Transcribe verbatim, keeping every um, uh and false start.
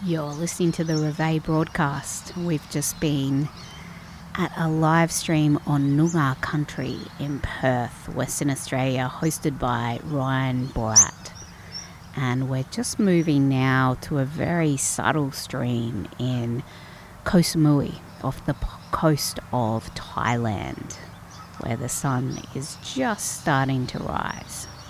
You're listening to the Reveille broadcast. We've just been at a live stream on Noongar country in Perth, Western Australia, hosted by Ryan Borat. And we're just moving now to a very subtle stream in Koh Samui, off the coast of Thailand, where the sun is just starting to rise.